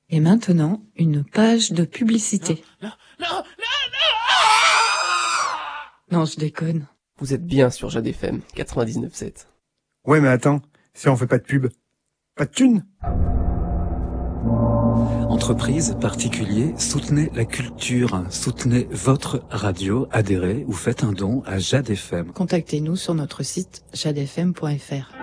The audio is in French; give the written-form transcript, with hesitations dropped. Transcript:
Et maintenant, une page de publicité. Non. Non, je déconne. Vous êtes bien sur Jade FM 99.7. Ouais, mais attends, si on fait pas de pub, pas de thunes. Entreprises, particuliers, soutenez la culture, soutenez votre radio, adhérez ou faites un don à Jade FM. Contactez-nous sur notre site jadefm.fr.